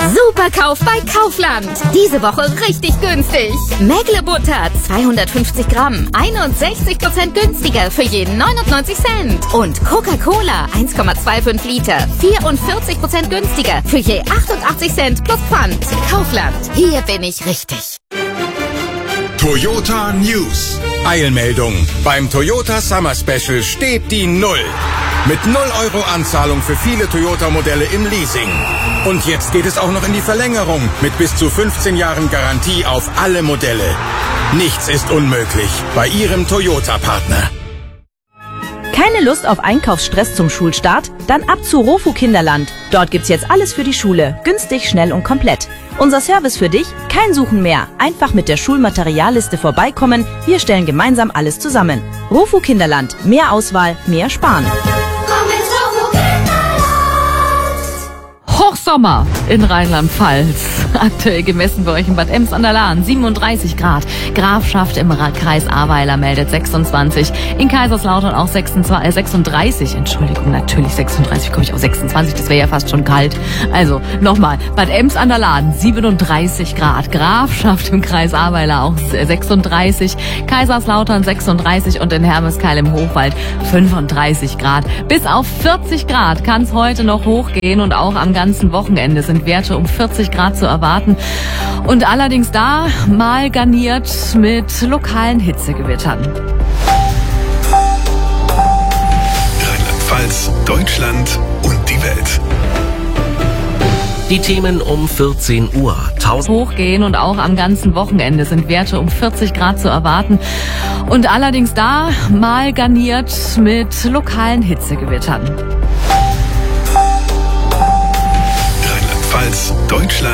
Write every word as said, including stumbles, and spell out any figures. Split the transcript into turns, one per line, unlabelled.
Superkauf bei Kaufland. Diese Woche richtig günstig. Megle-Butter zweihundertfünfzig Gramm, einundsechzig Prozent günstiger für jeden neunundneunzig Cent. Und Coca-Cola eins Komma fünfundzwanzig Liter, vierundvierzig Prozent günstiger für je achtundachtzig Cent plus Pfand. Kaufland, hier bin ich richtig.
Toyota News. Eilmeldung. Beim Toyota Summer Special steht die Null. Mit null Euro Anzahlung für viele Toyota-Modelle im Leasing. Und jetzt geht es auch noch in die Verlängerung mit bis zu fünfzehn Jahren Garantie auf alle Modelle. Nichts ist unmöglich bei Ihrem Toyota-Partner.
Keine Lust auf Einkaufsstress zum Schulstart? Dann ab zu Rofu Kinderland. Dort gibt's jetzt alles für die Schule. Günstig, schnell und komplett. Unser Service für dich? Kein Suchen mehr. Einfach mit der Schulmaterialliste vorbeikommen. Wir stellen gemeinsam alles zusammen. Rofu Kinderland. Mehr Auswahl, mehr Sparen.
Hochsommer in Rheinland-Pfalz. Aktuell gemessen bei euch in Bad Ems an der Lahn siebenunddreißig Grad. Grafschaft im Kreis Ahrweiler meldet sechsundzwanzig. In Kaiserslautern auch sechsundzwanzig, äh, sechsunddreißig. Entschuldigung, natürlich sechsunddreißig, komme ich auf sechsundzwanzig. Das wäre ja fast schon kalt. Also nochmal. Bad Ems an der Lahn siebenunddreißig Grad. Grafschaft im Kreis Ahrweiler auch sechsunddreißig. Kaiserslautern sechsunddreißig und in Hermeskeil im Hochwald fünfunddreißig Grad. Bis auf vierzig Grad kann es heute noch hochgehen und auch am ganzen Wochenende sind Werte um vierzig Grad zu erwarten und allerdings da mal garniert mit lokalen Hitzegewittern.
Rheinland-Pfalz, Deutschland und die Welt.
Die Themen um vierzehn Uhr.
Hochgehen und auch am ganzen Wochenende sind Werte um vierzig Grad zu erwarten und allerdings da mal garniert mit lokalen Hitzegewittern.
Rheinland-Pfalz, Deutschland.